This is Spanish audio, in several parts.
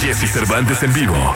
Jessy Cervantes en vivo.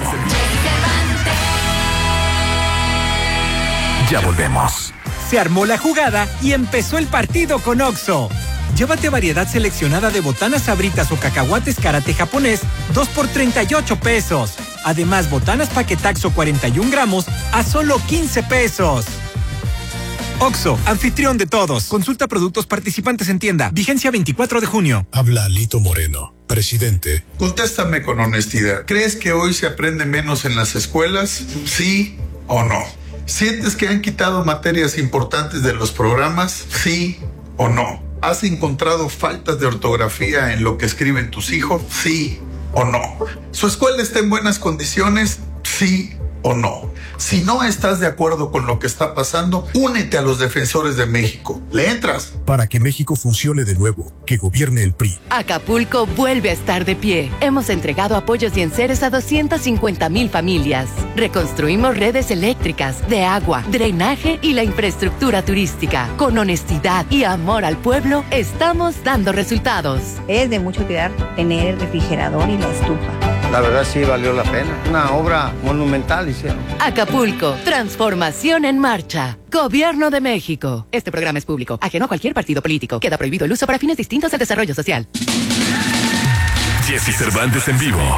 Ya volvemos. Se armó la jugada y empezó el partido con OXXO. Llévate variedad seleccionada de botanas Sabritas o cacahuates karate japonés, 2 por 38 pesos. Además, botanas Paquetaxo 41 gramos a solo 15 pesos. OXXO, anfitrión de todos. Consulta productos participantes en tienda. Vigencia 24 de junio. Habla Alito Moreno, presidente. Contéstame con honestidad. ¿Crees que hoy se aprende menos en las escuelas? ¿Sí o no? ¿Sientes que han quitado materias importantes de los programas? ¿Sí o no? ¿Has encontrado faltas de ortografía en lo que escriben tus hijos? ¿Sí o no? ¿Su escuela está en buenas condiciones? ¿Sí o no? Si no estás de acuerdo con lo que está pasando, únete a los defensores de México. ¿Le entras? Para que México funcione de nuevo, que gobierne el PRI. Acapulco vuelve a estar de pie. Hemos entregado apoyos y enseres a 250,000 familias. Reconstruimos redes eléctricas, de agua, drenaje y la infraestructura turística. Con honestidad y amor al pueblo, estamos dando resultados. Es de mucho cuidar tener el refrigerador y la estufa. La verdad sí valió la pena. Una obra monumental hicieron. Acapulco, transformación en marcha. Gobierno de México. Este programa es público, ajeno a cualquier partido político. Queda prohibido el uso para fines distintos del desarrollo social. Jessy Cervantes en vivo.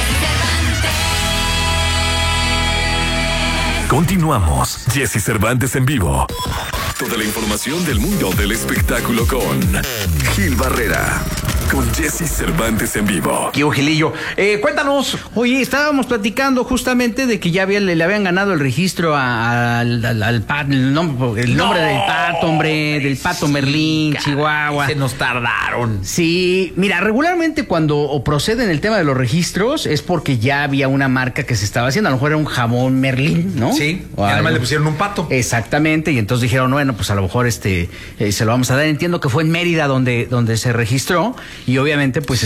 Continuamos. Jessy Cervantes en vivo. Toda la información del mundo del espectáculo con Gil Barrera. Con Jessy Cervantes en vivo. Aquí, Gilillo. Cuéntanos. Oye, estábamos platicando justamente de que ya le habían ganado el registro al pato, el nombre del pato, hombre, del pato Merlín, Chihuahua. Se nos tardaron. Sí, mira, regularmente cuando proceden el tema de los registros es porque ya había una marca que se estaba haciendo. A lo mejor era un jamón Merlín, ¿no? Sí, y además le pusieron un pato. Exactamente, y entonces dijeron, bueno, pues a lo mejor se lo vamos a dar. Entiendo que fue en Mérida donde se registró. Y obviamente, pues,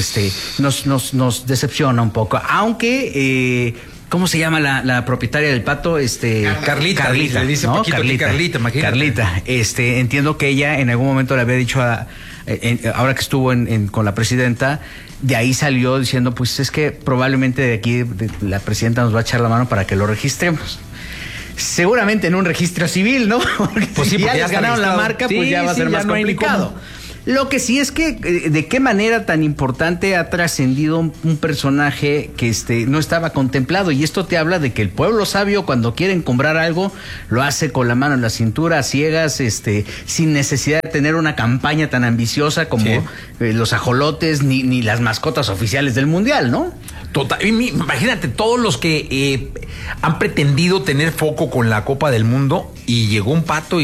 nos decepciona un poco. Aunque, ¿cómo se llama la propietaria del pato? Carlita. Le dice ¿no? poquito Carlita, imagínate. Carlita. Entiendo que ella en algún momento le había dicho ahora que estuvo con la presidenta, de ahí salió diciendo, pues es que probablemente de aquí la presidenta nos va a echar la mano para que lo registremos. Seguramente en un registro civil, ¿no? Porque pues sí, si porque ya les ganaron la marca, pues ya va a ser más complicado. Lo que sí es que de qué manera tan importante ha trascendido un personaje que no estaba contemplado, y esto te habla de que el pueblo sabio, cuando quiere comprar algo, lo hace con la mano en la cintura, a ciegas, sin necesidad de tener una campaña tan ambiciosa como los ajolotes ni las mascotas oficiales del mundial, ¿no? Total, imagínate todos los que han pretendido tener foco con la Copa del Mundo y llegó un pato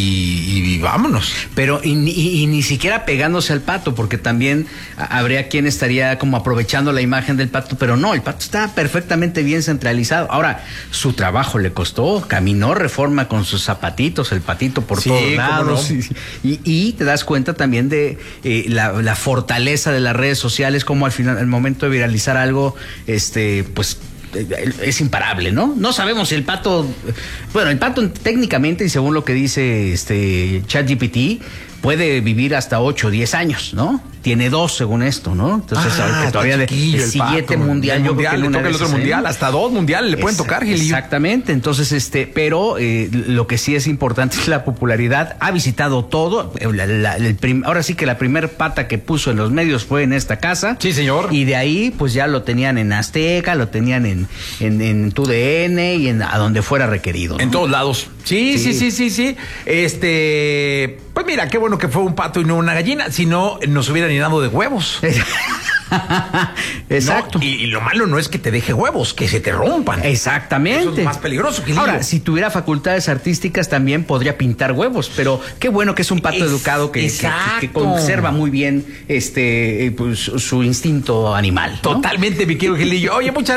y vámonos. Pero ni siquiera pegándose al pato, porque también habría quien estaría como aprovechando la imagen del pato, pero no, el pato está perfectamente bien centralizado. Ahora, su trabajo le costó, caminó Reforma con sus zapatitos, el patito por todos lados. No. Y te das cuenta también de la fortaleza de las redes sociales, como al final, al momento de viralizar algo, pues es imparable, ¿no? No sabemos si el pato técnicamente, y según lo que dice ChatGPT, puede vivir hasta 8 o 10 años, ¿no? Tiene 2 según esto, ¿no? Entonces, que todavía el siguiente mundial, yo creo que le toca el otro mundial, hasta 2 mundiales le pueden tocar, Gilillo. Exactamente, entonces, pero lo que sí es importante es la popularidad. Ha visitado todo. Ahora sí que la primer pata que puso en los medios fue en esta casa. Sí, señor. Y de ahí, pues ya lo tenían en Azteca, lo tenían en TUDN y a donde fuera requerido, ¿no? En todos lados. Sí. Pues mira, qué bueno que fue un pato y no una gallina, si no nos hubieran llenado de huevos. Exacto. No, y lo malo no es que te deje huevos, que se te rompan. Exactamente. Eso es más peligroso. Gilillo. Ahora, si tuviera facultades artísticas también podría pintar huevos, pero qué bueno que es un pato educado que conserva muy bien pues, su instinto animal, ¿no? Totalmente, mi querido Gilillo. Oye, muchas